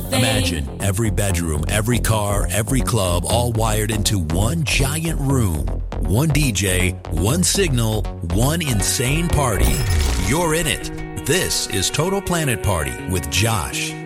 thing. Imagine every bedroom, every car, every club, all wired into one giant room. One DJ, one signal, one insane party. You're in it. This is Total Planet Party with Josh.